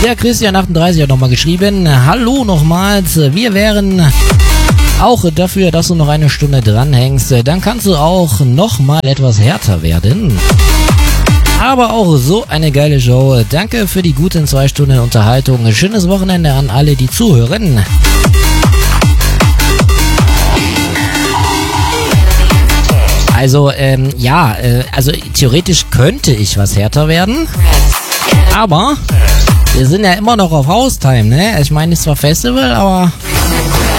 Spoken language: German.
Der Christian38 hat nochmal geschrieben, hallo nochmals, wir wären auch dafür, dass du noch eine Stunde dranhängst, dann kannst du auch nochmal etwas härter werden. Aber auch so eine geile Show, danke für die guten 2 Stunden Unterhaltung, schönes Wochenende an alle, die zuhören. Also, also theoretisch könnte ich was härter werden, aber wir sind ja immer noch auf Haustime, ne? Ich meine, es ist zwar Festival, aber